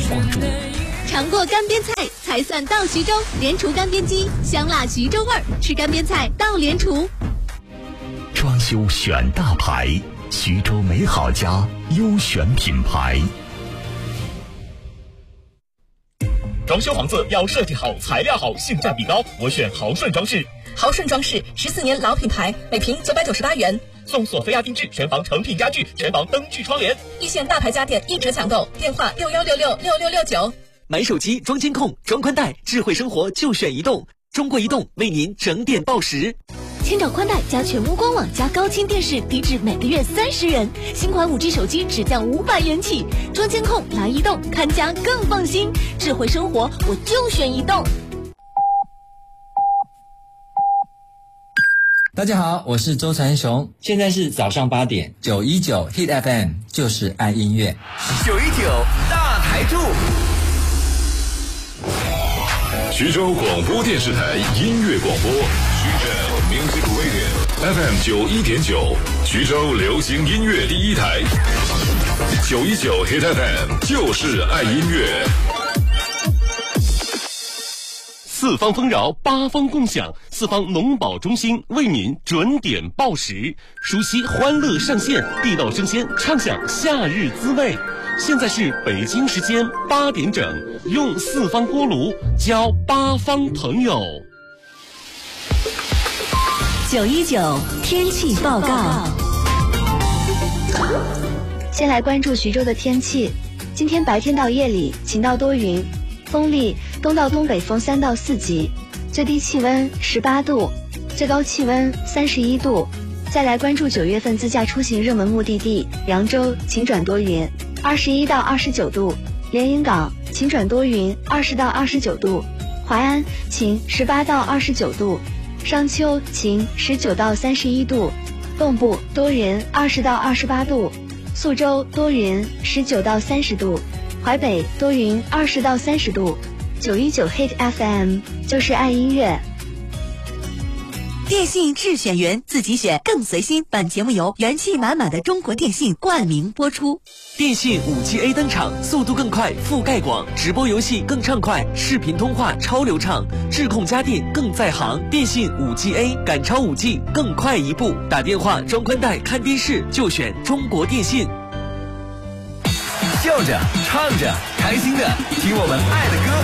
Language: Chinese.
黄煮。 尝过干煸菜才算到徐州，莲厨干煸鸡，香辣徐州味儿，吃干煸菜到莲厨。 装修选大牌，徐州美好家优选品牌。 装修房子要设计好、材料好、性价比高，我选豪顺装饰。 豪顺装饰14年老品牌，每平998元， 送索菲亚定制全房成品家具、全房灯具窗帘， 一线大牌家电一折抢购，电话61666669。 买手机装监控、装宽带，智慧生活就选移动。中国移动为您整点报时。 千兆宽带加全屋官网加高清电视，低至每个月30元。新款5G 手机只降500元起。装监控来移动，看家更放心。智慧生活我就选移动。 大家好，我是周传雄，现在是早上8点，919 Hit FM 就是爱音乐。 919大台柱。 徐州广播电视台音乐广播，徐州 Music Radio FM 91.9，徐州流行音乐第一台，919 Hit FM 就是爱音乐。 四方丰饶，八方共享，四方农保中心为您准点报时，熟悉欢乐上线，地道生鲜，畅享夏日滋味。现在是北京时间8点整，用四方锅炉交八方朋友。 919天气报告。 先来关注徐州的天气，今天白天到夜里晴到多云，风力东到东北风3到4级，最低气温18度，最高气温31度。再来关注9月份自驾出行热门目的地，扬州晴转多云，21到29度；连云港晴转多云，20到29度；淮安晴18到29度；商丘晴19到31度；蚌埠多云20到28度；宿州多云19到30度；淮北多云20到30度。919 Hit FM 就是爱音乐。 电信智选员，自己选更随心。本节目由元气满满的中国电信冠名播出。 电信5G A 登场，速度更快，覆盖广，直播游戏更畅快，视频通话超流畅，智控家电更在行。电信5G A 赶超5G，更快一步。打电话、装宽带、看电视就选中国电信。 笑着唱着开心的听我们爱的歌。